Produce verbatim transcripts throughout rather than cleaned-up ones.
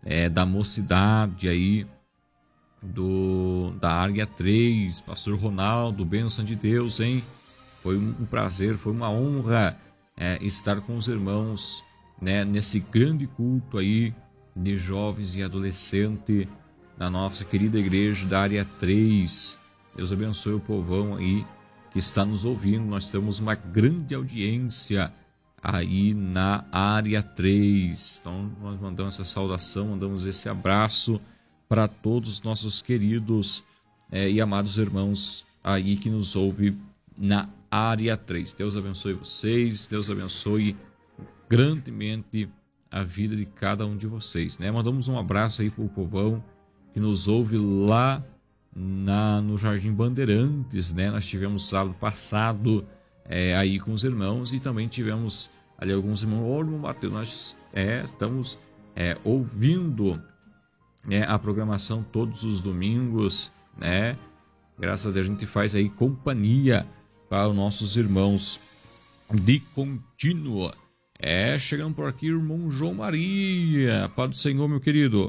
é, da mocidade aí, do, da Área três, pastor Ronaldo, bênção de Deus, hein? Foi um prazer, foi uma honra é, estar com os irmãos, né, nesse grande culto aí de jovens e adolescentes na nossa querida igreja da Área três. Deus abençoe o povão aí que está nos ouvindo. Nós temos uma grande audiência aí na Área três. Então nós mandamos essa saudação, mandamos esse abraço para todos os nossos queridos é, e amados irmãos aí que nos ouvem na Área três. Deus abençoe vocês, Deus abençoe grandemente a vida de cada um de vocês, né? Mandamos um abraço aí para o povão que nos ouve lá na, no Jardim Bandeirantes, né? Nós tivemos sábado passado é, aí com os irmãos e também tivemos ali alguns irmãos. Ô, irmão Mateus, nós é, estamos é, ouvindo né, a programação todos os domingos, né? Graças a Deus a gente faz aí companhia para os nossos irmãos de contínuo. É, chegando por aqui, irmão João Maria. Paz do Senhor, meu querido.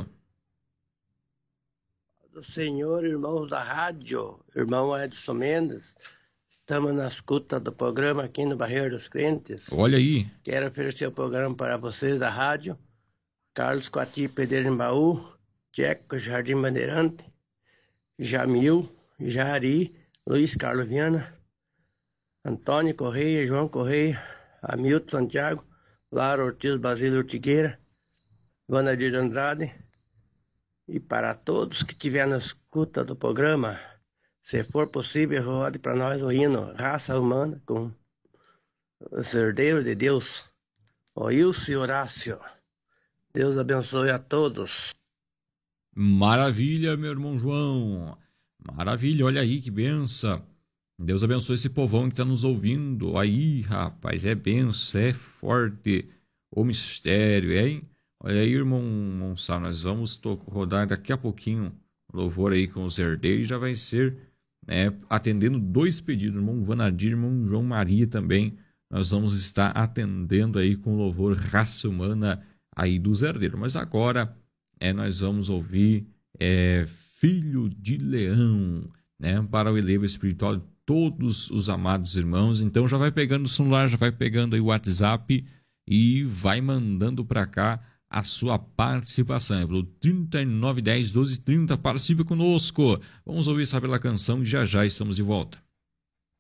Paz do Senhor, irmãos da rádio, irmão Edson Mendes. Estamos na escuta do programa aqui no Barreiro dos Crentes. Olha aí. Quero oferecer o programa para vocês da rádio. Carlos Coati, Pedreiro Embaú, Tcheco, Jardim Bandeirante, Jamil, Jari, Luiz Carlos Viana, Antônio Correia, João Correia, Hamilton Santiago, Lara Ortiz Basílio Ortigueira, Vanadir Andrade. E para todos que estiverem na escuta do programa, se for possível, rode para nós o hino Raça Humana com os herdeiros de Deus, o Ilse e Horácio. Deus abençoe a todos. Maravilha, meu irmão João. Maravilha, olha aí que benção. Deus abençoe esse povão que está nos ouvindo. Aí, rapaz, é benção, é forte o mistério, hein? Olha aí, irmão Monçal, nós vamos rodar daqui a pouquinho louvor aí com os herdeiros. Já vai ser né, atendendo dois pedidos, irmão Vanadir, irmão João Maria também. Nós vamos estar atendendo aí com louvor Raça Humana aí dos herdeiros. Mas agora é, nós vamos ouvir é, Filho de Leão, né, para o elevo espiritual de todos os amados irmãos. Então já vai pegando o celular, já vai pegando aí o WhatsApp e vai mandando para cá a sua participação. É pelo trinta e nove dez, doze trinta, participe conosco. Vamos ouvir essa bela canção e já já estamos de volta.